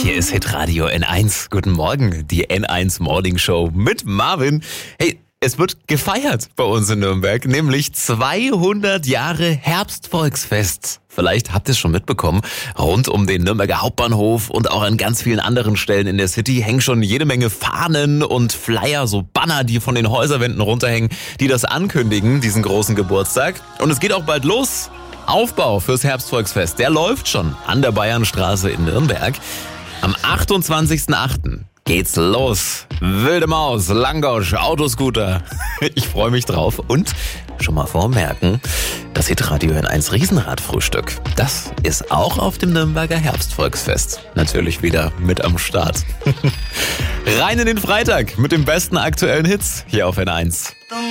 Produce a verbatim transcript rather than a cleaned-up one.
Hier ist Hitradio N eins. Guten Morgen, die N eins Morning Show mit Marvin. Hey, es wird gefeiert bei uns in Nürnberg, nämlich zweihundert Jahre Herbstvolksfest. Vielleicht habt ihr es schon mitbekommen, rund um den Nürnberger Hauptbahnhof und auch an ganz vielen anderen Stellen in der City hängen schon jede Menge Fahnen und Flyer, so Banner, die von den Häuserwänden runterhängen, die das ankündigen, diesen großen Geburtstag. Und es geht auch bald los. Aufbau fürs Herbstvolksfest, der läuft schon an der Bayernstraße in Nürnberg. Am achtundzwanzigsten achten geht's los. Wilde Maus, Langosch, Autoscooter. Ich freue mich drauf. Und schon mal vormerken, das Hitradio N eins Riesenradfrühstück, das ist auch auf dem Nürnberger Herbstvolksfest natürlich wieder mit am Start. Rein in den Freitag mit den besten aktuellen Hits hier auf N eins.